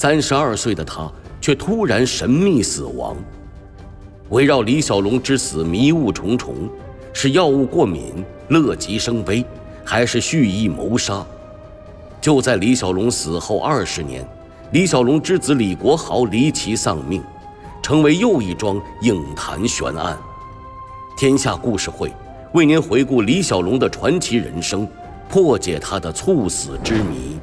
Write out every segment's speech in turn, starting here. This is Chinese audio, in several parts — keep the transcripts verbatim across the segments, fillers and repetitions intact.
三十二岁的他却突然神秘死亡。围绕李小龙之死迷雾重重，是药物过敏、乐极生悲，还是蓄意谋杀？就在李小龙死后二十年，李小龙之子李国豪离奇丧命，成为又一桩影坛悬案。天下故事会为您回顾李小龙的传奇人生，破解他的猝死之谜。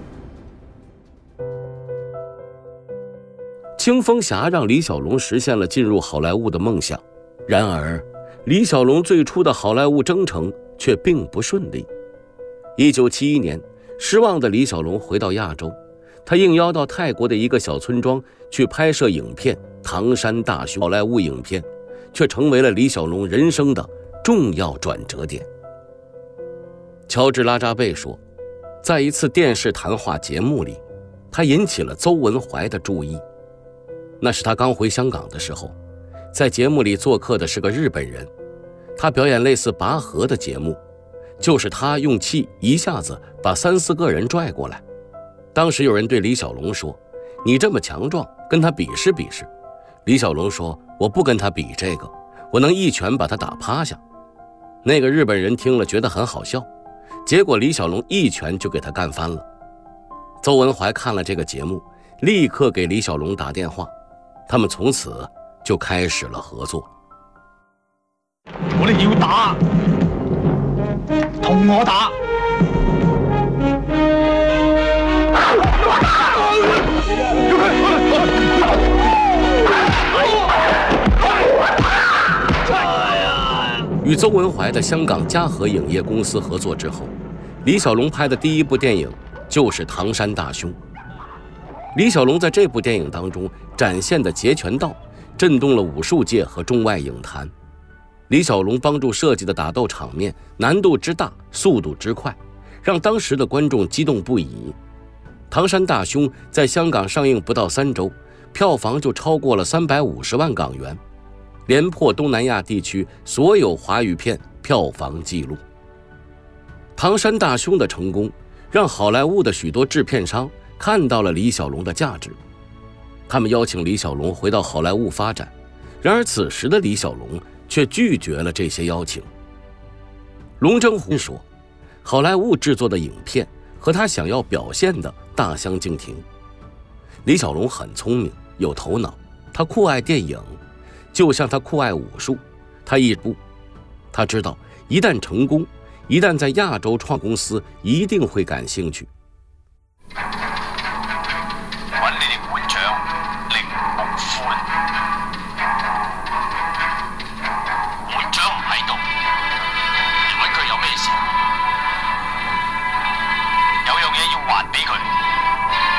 青蜂侠让李小龙实现了进入好莱坞的梦想，然而李小龙最初的好莱坞征程却并不顺利。一九七一年，失望的李小龙回到亚洲，他应邀到泰国的一个小村庄去拍摄影片《唐山大兄》。好莱坞影片却成为了李小龙人生的重要转折点。乔治·拉扎贝说，在一次电视谈话节目里，他引起了邹文怀的注意。那是他刚回香港的时候，在节目里做客的是个日本人，他表演类似拔河的节目，就是他用气一下子把三四个人拽过来。当时有人对李小龙说，你这么强壮，跟他比试比试。李小龙说，我不跟他比这个，我能一拳把他打趴下。那个日本人听了觉得很好笑，结果李小龙一拳就给他干翻了。邹文怀看了这个节目，立刻给李小龙打电话，他们从此就开始了合作。 我哋要打，同我打。 与邹文怀的香港嘉禾影业公司合作之后，李小龙拍的第一部电影就是《唐山大兄》。李小龙在这部电影当中展现的截拳道，震动了武术界和中外影坛。李小龙帮助设计的打斗场面难度之大，速度之快，让当时的观众激动不已。《唐山大兄》在香港上映不到三周，票房就超过了三百五十万港元，连破东南亚地区所有华语片票房纪录。《唐山大兄》的成功，让好莱坞的许多制片商看到了李小龙的价值，他们邀请李小龙回到好莱坞发展。然而此时的李小龙却拒绝了这些邀请。龙争虎说，好莱坞制作的影片和他想要表现的大相径庭。李小龙很聪明，有头脑，他酷爱电影，就像他酷爱武术。他一步，他知道一旦成功，一旦在亚洲创公司一定会感兴趣。